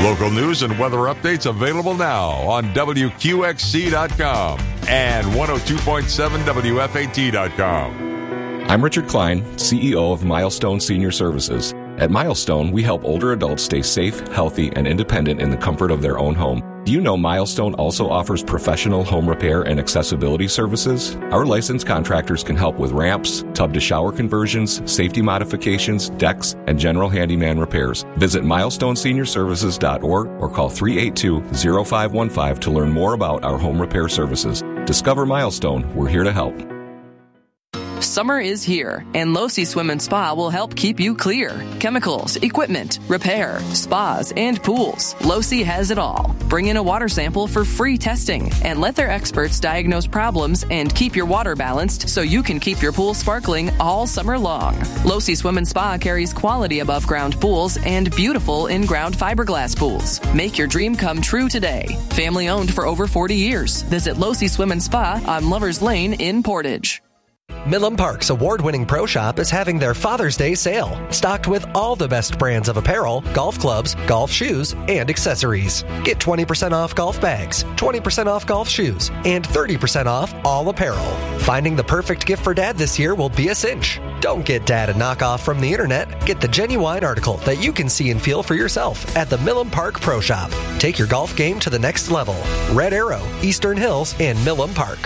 Local news and weather updates available now on WQXC.com and 102.7 WFAT.com. I'm Richard Klein, CEO of Milestone Senior Services. At Milestone, we help older adults stay safe, healthy, and independent in the comfort of their own home. Do you know Milestone also offers professional home repair and accessibility services? Our licensed contractors can help with ramps, tub-to-shower conversions, safety modifications, decks, and general handyman repairs. Visit milestoneseniorservices.org or call 382-0515 to learn more about our home repair services. Discover Milestone. We're here to help. Summer is here, and Losi Swim and Spa will help keep you clear. Chemicals, equipment, repair, spas, and pools. Losi has it all. Bring in a water sample for free testing and let their experts diagnose problems and keep your water balanced so you can keep your pool sparkling all summer long. Losi Swim and Spa carries quality above-ground pools and beautiful in-ground fiberglass pools. Make your dream come true today. Family owned for over 40 years. Visit Losi Swim and Spa on Lovers Lane in Portage. Milam Park's award-winning pro shop is having their Father's Day sale, stocked with all the best brands of apparel, golf clubs, golf shoes, and accessories. Get 20% off golf bags, 20% off golf shoes, and 30% off all apparel. Finding the perfect gift for Dad this year will be a cinch. Don't get Dad a knockoff from the internet. Get the genuine article that you can see and feel for yourself at the Milam Park Pro Shop. Take your golf game to the next level. Red Arrow, Eastern Hills, and Milam Park.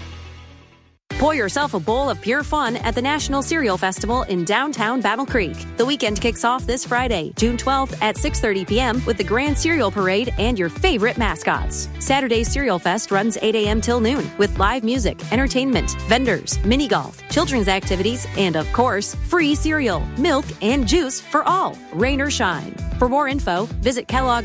Pour yourself a bowl of pure fun at the National Cereal Festival in downtown Battle Creek. The weekend kicks off this Friday, June 12th at 6:30 p.m. with the Grand Cereal Parade and your favorite mascots. Saturday's Cereal Fest runs 8 a.m. till noon with live music, entertainment, vendors, mini golf, children's activities, and of course, free cereal, milk, and juice for all, rain or shine. For more info, visit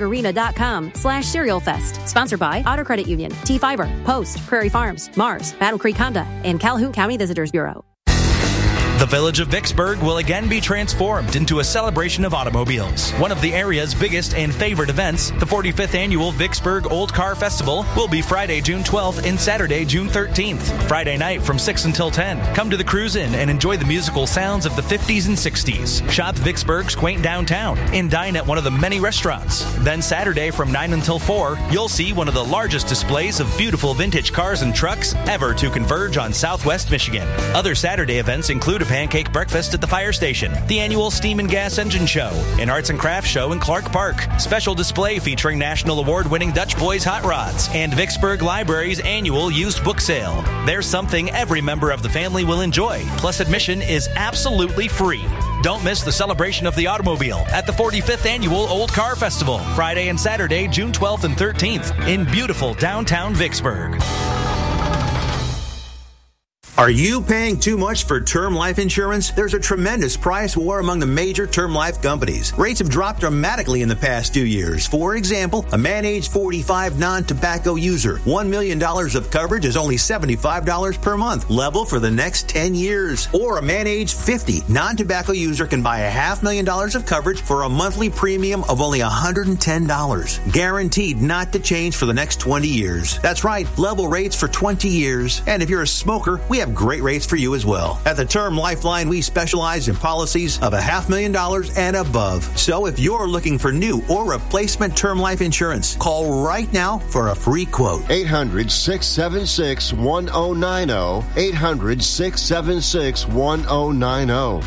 KelloggArena.com/CerealFest. Sponsored by Auto Credit Union, T-Fiber, Post, Prairie Farms, Mars, Battle Creek Honda, and Calhoun County Visitors Bureau. The village of Vicksburg will again be transformed into a celebration of automobiles. One of the area's biggest and favorite events, the 45th Annual Vicksburg Old Car Festival, will be Friday, June 12th and Saturday, June 13th. Friday night from 6 until 10. Come to the Cruise Inn and enjoy the musical sounds of the 50s and 60s. Shop Vicksburg's quaint downtown and dine at one of the many restaurants. Then Saturday from 9 until 4, you'll see one of the largest displays of beautiful vintage cars and trucks ever to converge on Southwest Michigan. Other Saturday events include a pancake breakfast at the fire station, the annual Steam and Gas Engine Show, an arts and crafts show in Clark Park, special display featuring national award-winning Dutch Boys Hot Rods, and Vicksburg Library's annual used book sale. There's something every member of the family will enjoy, plus admission is absolutely free. Don't miss the celebration of the automobile at the 45th Annual Old Car Festival, Friday and Saturday, June 12th and 13th in beautiful downtown Vicksburg. Are you paying too much for term life insurance? There's a tremendous price war among the major term life companies. Rates have dropped dramatically in the past 2 years. For example, a man age 45 non-tobacco user, $1 million of coverage is only $75 per month, level for the next 10 years. Or a man age 50 non-tobacco user can buy $500,000 of coverage for a monthly premium of only $110, guaranteed not to change for the next 20 years. That's right, level rates for 20 years. And if you're a smoker, we have great rates for you as well. At the Term Lifeline, we specialize in policies of $500,000 and above. So if you're looking for new or replacement term life insurance, call right now for a free quote. 800-676-1090. 800-676-1090.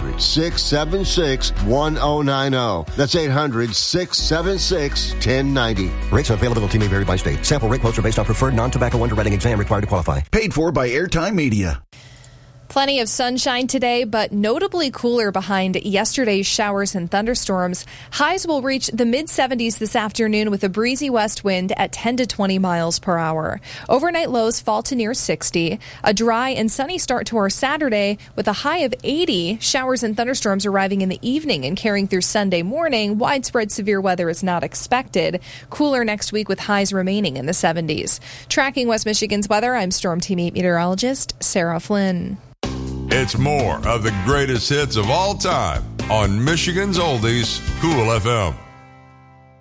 800-676-1090. That's 800-676-1090. Rates and availability may vary by state. Sample rate quotes are based on preferred non-tobacco underwriting exam required to qualify. Paid for by Airtime Media. Plenty of sunshine today, but notably cooler behind yesterday's showers and thunderstorms. Highs will reach the mid-70s this afternoon with a breezy west wind at 10 to 20 miles per hour. Overnight lows fall to near 60. A dry and sunny start to our Saturday with a high of 80. Showers and thunderstorms arriving in the evening and carrying through Sunday morning. Widespread severe weather is not expected. Cooler next week with highs remaining in the 70s. Tracking West Michigan's weather, I'm Storm Team 8 meteorologist Sarah Flynn. It's more of the greatest hits of all time on Michigan's Oldies, Cool FM.